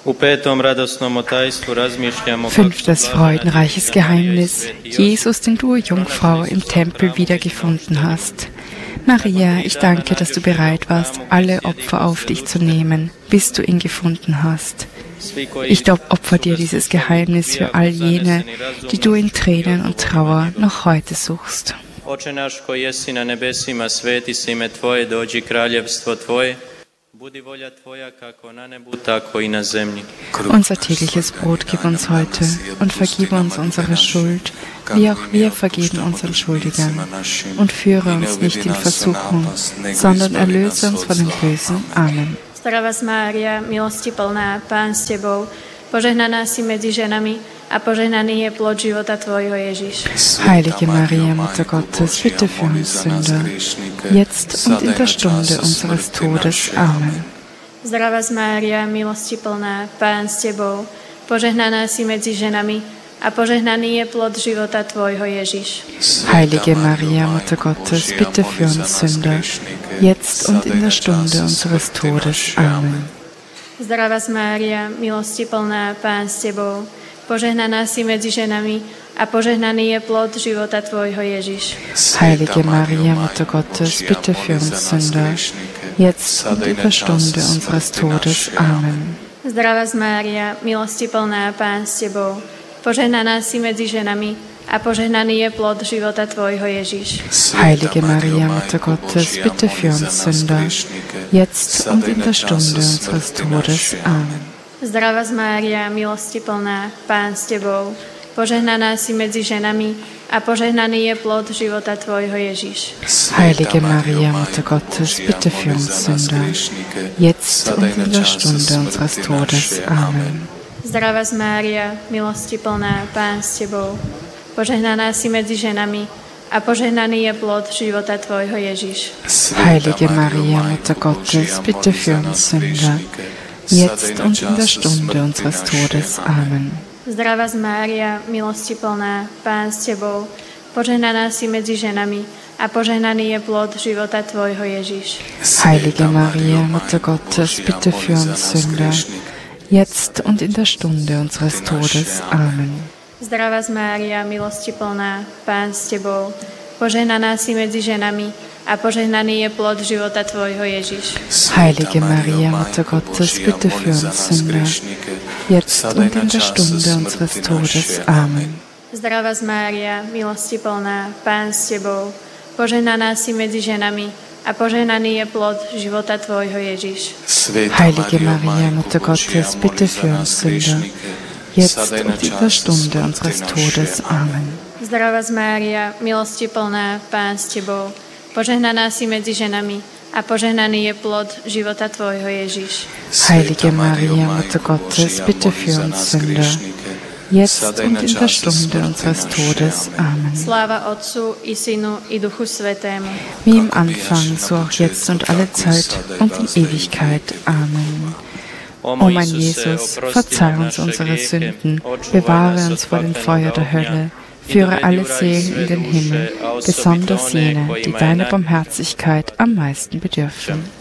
Fünftes freudenreiches Geheimnis: Jesus, den du, Jungfrau, im Tempel wiedergefunden hast. Maria, ich danke, dass du bereit warst, alle Opfer auf dich zu nehmen, bis du ihn gefunden hast. Ich opfer dir dieses Geheimnis für all jene, die du in Tränen und Trauer noch heute suchst. Oče naš koji jesi na nebesima, sveti se ime Tvoje, dođi kraljevstvo Tvoje, budi volja Tvoja kako na nebu, tako i na zemlji. Unser tägliches Brot gib uns heute und vergib uns unsere Schuld, wie auch wir vergeben unseren Schuldigern. Und führe uns nicht in Versuchung, sondern erlöse uns von dem Bösen. Amen. Zdravá Mária, milosti plná, Pán s Tebou, požehnaná si medzi ženami a požehnaný je plod života Tvojho, Ježiš. Heilige Maria, Mutter Gottes, bitte für uns Sünder, jetzt und in der Stunde unseres Todes. Amen. Zdravá Mária, milosti plná, Pán s Tebou, požehnaná si medzi ženami a požehnaný je plod života Tvojho, Ježiš. Heilige Maria, Mutter Gottes, bitte für uns Sünder, jetzt und in der Stunde unseres Todes. Amen. Zdravá Mária, milosti plná, Pán s Tebou, požehnaná si medzi ženami a požehnaný je plod života Tvojho, Ježiš. Heilige Maria, Mutter Gottes, bitte für uns Sünder, jetzt und in der Stunde unseres Todes. Amen. Zdravá Mária, milosti plná, Pán s Tebou, požehnaná si medzi ženami a požehnaný je plod života Tvojho, Ježiš. Heilige Maria, Mutter Gottes, bitte für uns Sünder, jetzt und in der Stunde unseres Todes. Amen. Zdravá Mária, milosti plná, Pán s Tebou, požehnaná si medzi ženami a požehnaný je plod života Tvojho, Ježiš. Heilige Maria, Mutter Gottes, bitte für uns Sünder, jetzt und in der Stunde unseres Todes. Amen. Zdravá Mária, milosti plná, Pán s Tebou, požehnaná si medzi ženami a požehnaný je plod života Tvojho, Ježiš. Heilige Maria, Mutter Gottes, bitte für uns Sünder, jetzt und in der Stunde unseres Todes. Amen. Zdravá Mária, milosti plná, Pán s Tebou, požehnaná si medzi ženami a požehnaný je plod života Tvojho, Ježiš. Heilige Maria, Mutter Gottes, bitte für uns Sünder, jetzt und in der Stunde unseres Todes. Amen. Zdravá Mária, milosti plná, Pán s Tebou, požehnaná si medzi ženami a požehnaný je plod života Tvojho, Ježiš. Heilige Maria, Mutter Gottes, bitte für uns Sünder, jetzt und in der Stunde unseres Todes. Amen. Zdravá Mária, milosti plná, Pán s Tebou, požehnaná si medzi ženami a požehnaný je plod života Tvojho, Ježiš. Heilige Maria, Mutter Gottes, bitte für uns Sünder, jetzt und in der Stunde unseres Todes. Amen. Zdravá Mária, milosti plná, Pán s Tebou, požehnaná si medzi ženami a požehnaný je plod života Tvojho, Ježiš. Heilige Maria, Mutter Gottes, bitte für uns Sünder, jetzt und in der Stunde unseres Todes. Amen. Sláva Otcu i Synu i Duchu Svätému. Wie im Anfang, so auch jetzt und alle Zeit und in Ewigkeit. Amen. O mein Jesus, verzeih uns unsere Sünden, bewahre uns vor dem Feuer der Hölle, führe alle Seelen in den Himmel, besonders jene, die deiner Barmherzigkeit am meisten bedürfen.